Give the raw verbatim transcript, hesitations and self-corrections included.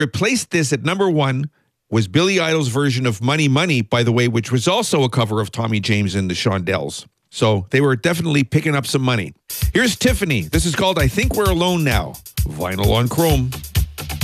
Replaced this at number one was Billy Idol's version of Money Money, by the way, which was also a cover of Tommy James and the Shondells. So they were definitely picking up some money. Here's Tiffany. This is called I Think We're Alone Now. Vinyl on Chrome.